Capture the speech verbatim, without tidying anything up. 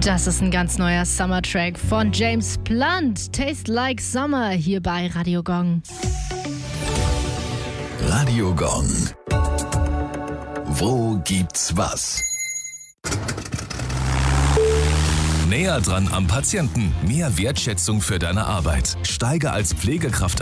Das ist ein ganz neuer Summer-Track von James Blunt. Taste Like Summer hier bei Radio Gong. Radio Gong. Wo gibt's was? Näher dran am Patienten. Mehr Wertschätzung für deine Arbeit. Steige als Pflegekraft